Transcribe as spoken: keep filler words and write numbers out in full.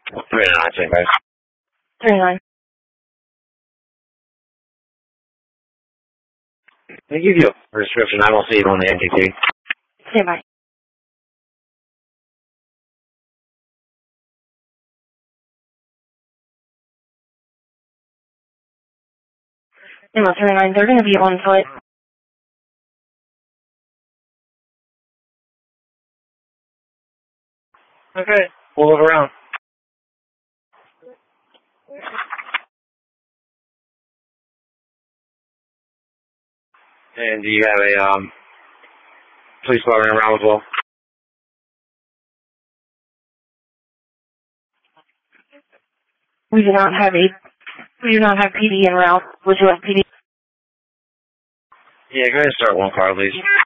Three nine, same guys. Three nine. They give you a prescription. I don't see it on the N T T. Stand by. Lima three nine, they're going to be on foot. Okay, we'll look around. And do you have a um, police car running around as well? We do not have a, we do not have P D en route. Would you like P D? Yeah, go ahead and start one car, please.